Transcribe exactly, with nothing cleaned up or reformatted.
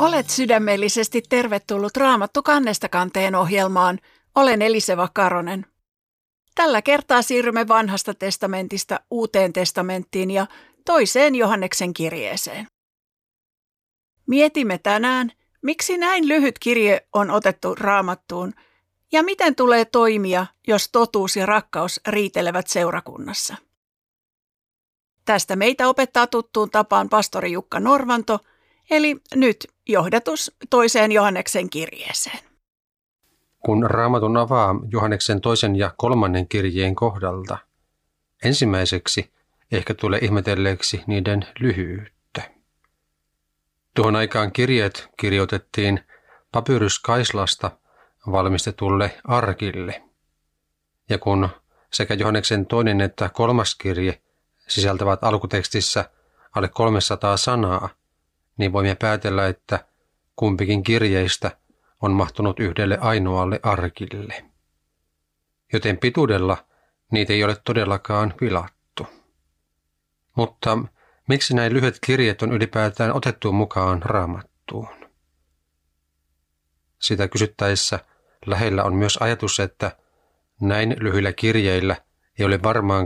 Olet sydämellisesti tervetullut Raamattu kannesta kanteen ohjelmaan. Olen Eliseva Karonen. Tällä kertaa siirrymme vanhasta testamentista Uuteen testamenttiin ja toiseen Johanneksen kirjeeseen. Mietimme tänään, miksi näin lyhyt kirje on otettu Raamattuun ja miten tulee toimia, jos totuus ja rakkaus riitelevät seurakunnassa. Tästä meitä opettaa tuttuun tapaan pastori Jukka Norvanto, eli nyt johdatus toiseen Johanneksen kirjeeseen. Kun Raamatun avaa Johanneksen toisen ja kolmannen kirjeen kohdalta, ensimmäiseksi ehkä tulee ihmetelleeksi niiden lyhyyttä. Tuohon aikaan kirjeet kirjoitettiin papyruskaislasta valmistetulle arkille. Ja kun sekä Johanneksen toinen että kolmas kirje sisältävät alkutekstissä alle kolmesataa sanaa, niin voimme päätellä, että kumpikin kirjeistä on mahtunut yhdelle ainoalle arkille. Joten pituudella niitä ei ole todellakaan pilattu. Mutta miksi näin lyhyet kirjeet on ylipäätään otettu mukaan Raamattuun? Sitä kysyttäessä lähellä on myös ajatus, että näin lyhyillä kirjeillä ei ole varmaankaan